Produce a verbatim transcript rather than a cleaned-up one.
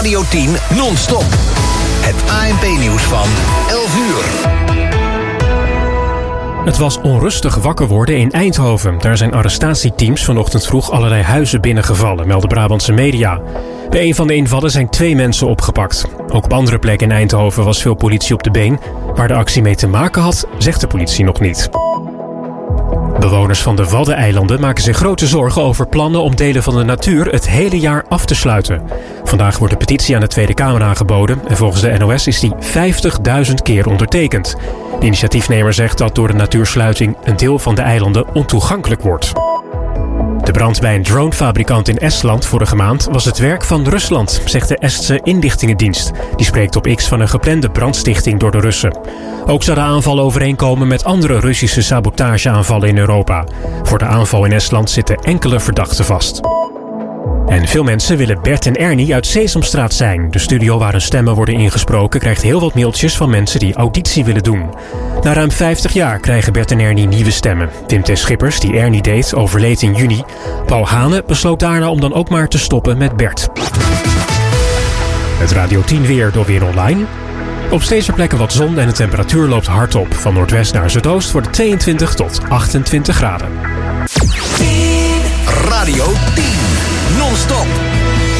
Radio tien non-stop. Het A N P-nieuws van elf uur. Het was onrustig wakker worden in Eindhoven. Daar zijn arrestatieteams vanochtend vroeg allerlei huizen binnengevallen, melden Brabantse media. Bij een van de invallen zijn twee mensen opgepakt. Ook op andere plekken in Eindhoven was veel politie op de been. Waar de actie mee te maken had, zegt de politie nog niet. Bewoners van de Waddeneilanden maken zich grote zorgen over plannen om delen van de natuur het hele jaar af te sluiten. Vandaag wordt de petitie aan de Tweede Kamer aangeboden en volgens de N O S is die vijftigduizend keer ondertekend. De initiatiefnemer zegt dat door de natuursluiting een deel van de eilanden ontoegankelijk wordt. De brand bij een dronefabrikant in Estland vorige maand was het werk van Rusland, zegt de Estse inlichtingendienst. Die spreekt op X van een geplande brandstichting door de Russen. Ook zou de aanval overeenkomen met andere Russische sabotageaanvallen in Europa. Voor de aanval in Estland zitten enkele verdachten vast. En veel mensen willen Bert en Ernie uit Sesamstraat zijn. De studio waar hun stemmen worden ingesproken krijgt heel wat mailtjes van mensen die auditie willen doen. Na ruim vijftig jaar krijgen Bert en Ernie nieuwe stemmen. Wim T. Schippers, die Ernie deed, overleed in juni. Paul Hane besloot daarna om dan ook maar te stoppen met Bert. Het Radio tien weer door Weer Online. Op steeds meer plekken wat zon en de temperatuur loopt hard op. Van noordwest naar zuidoost wordt het tweeëntwintig tot achtentwintig graden. Radio tien non-stop.